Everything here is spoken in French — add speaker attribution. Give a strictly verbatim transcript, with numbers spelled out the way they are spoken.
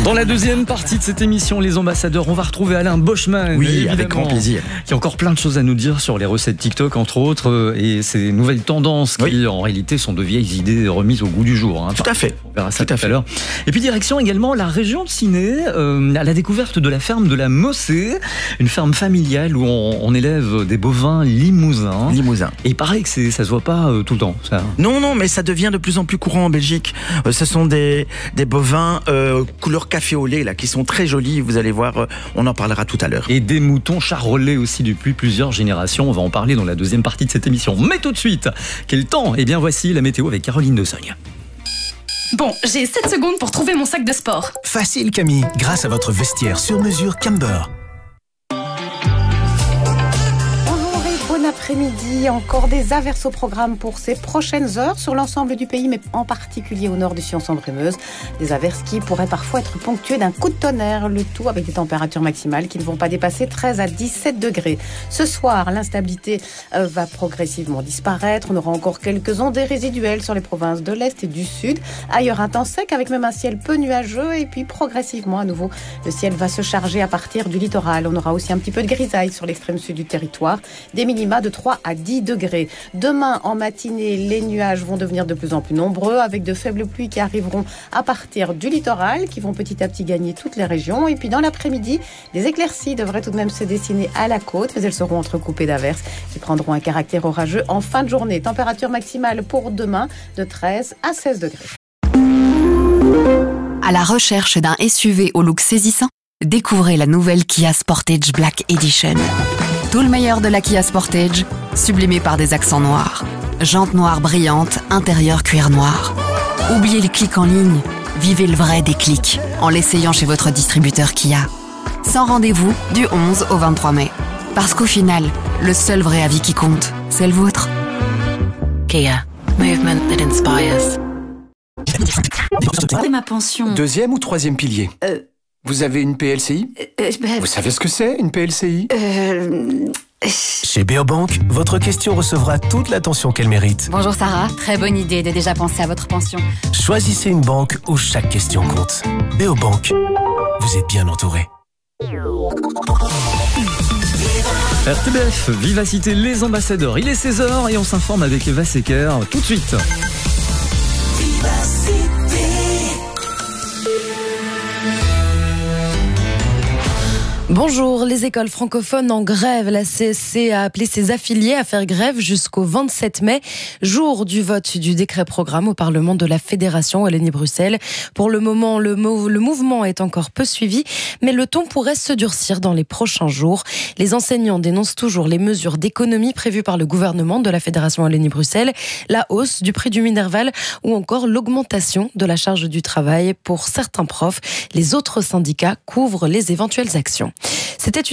Speaker 1: Dans la deuxième partie de cette émission, les ambassadeurs, on va retrouver Alain Boschman.
Speaker 2: Oui, avec grand plaisir.
Speaker 1: Qui a encore plein de choses à nous dire sur les recettes TikTok, entre autres, et ces nouvelles tendances qui, oui. en réalité, sont de vieilles idées remises au goût du jour. Hein.
Speaker 2: Tout à fait.
Speaker 1: On verra ça tout, tout à l'heure. Et puis, direction également la région de Ciney, euh, à la découverte de la ferme de la Mossée, une ferme familiale où on, on élève des bovins limousins.
Speaker 2: Limousins.
Speaker 1: Et il paraît que c'est, ça se voit pas euh, tout le temps, ça.
Speaker 2: Non, non, mais ça devient de plus en plus courant en Belgique. Euh, ce sont des, des bovins euh, couleur café au lait, là, qui sont très jolis. Vous allez voir, euh, on en parlera tout à l'heure.
Speaker 1: Et des moutons charolais aussi depuis plusieurs générations. On va en parler dans la deuxième partie de cette émission. Mais tout de suite, quel temps? Eh bien, voici la météo avec Caroline de Sogne.
Speaker 3: Bon, j'ai sept secondes pour trouver mon sac de sport.
Speaker 4: Facile Camille, grâce à votre vestiaire sur mesure Camber.
Speaker 5: Bon après-midi, encore des averses au programme pour ces prochaines heures sur l'ensemble du pays, mais en particulier au nord du Sion-Sambre-et-Meuse. Des averses qui pourraient parfois être ponctuées d'un coup de tonnerre, le tout avec des températures maximales qui ne vont pas dépasser treize à dix-sept degrés. Ce soir, l'instabilité va progressivement disparaître. On aura encore quelques ondées résiduelles sur les provinces de l'Est et du Sud. Ailleurs, un temps sec avec même un ciel peu nuageux et puis progressivement, à nouveau, le ciel va se charger à partir du littoral. On aura aussi un petit peu de grisaille sur l'extrême sud du territoire. Des minima de trois à dix degrés. Demain, en matinée, les nuages vont devenir de plus en plus nombreux avec de faibles pluies qui arriveront à partir du littoral, qui vont petit à petit gagner toutes les régions. Et puis dans l'après-midi, des éclaircies devraient tout de même se dessiner à la côte, mais elles seront entrecoupées d'averses qui prendront un caractère orageux en fin de journée. Température maximale pour demain de treize à seize degrés.
Speaker 6: À la recherche d'un S U V au look saisissant, découvrez la nouvelle Kia Sportage Black Edition. Tout le meilleur de la Kia Sportage, sublimé par des accents noirs. Jantes noires brillantes, intérieur cuir noir. Oubliez les clics en ligne, vivez le vrai déclic en l'essayant chez votre distributeur Kia. Sans rendez-vous du onze au vingt-trois mai. Parce qu'au final, le seul vrai avis qui compte, c'est le vôtre. Kia, movement that inspires.
Speaker 3: C'est ma pension.
Speaker 7: Deuxième ou troisième pilier
Speaker 3: Euh...
Speaker 7: Vous avez une P L C I
Speaker 3: euh, ben...
Speaker 7: Vous savez ce que c'est, une P L C I
Speaker 3: Euh...
Speaker 4: Chez Beobank, votre question recevra toute l'attention qu'elle mérite.
Speaker 8: Bonjour Sarah, très bonne idée de déjà penser à votre pension.
Speaker 4: Choisissez une banque où chaque question compte. Beobank, vous êtes bien entouré.
Speaker 1: R T B F, Vivacité, les ambassadeurs. Il est seize heures et on s'informe avec Eva Secker tout de suite.
Speaker 9: Bonjour, les écoles francophones en grève. La C S C a appelé ses affiliés à faire grève jusqu'au vingt-sept mai, jour du vote du décret programme au Parlement de la Fédération Wallonie-Bruxelles. Pour le moment, le, mou- le mouvement est encore peu suivi, mais le ton pourrait se durcir dans les prochains jours. Les enseignants dénoncent toujours les mesures d'économie prévues par le gouvernement de la Fédération Wallonie-Bruxelles, la hausse du prix du Minerval ou encore l'augmentation de la charge du travail pour certains profs. Les autres syndicats couvrent les éventuelles actions. C'était une